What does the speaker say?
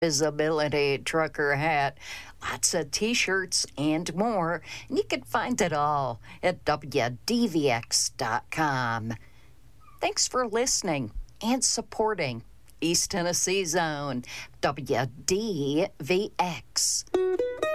visibility trucker hat, lots of t-shirts and more. And you can find it all at WDVX.com. Thanks for listening and supporting East Tennessee Zone, WDVX.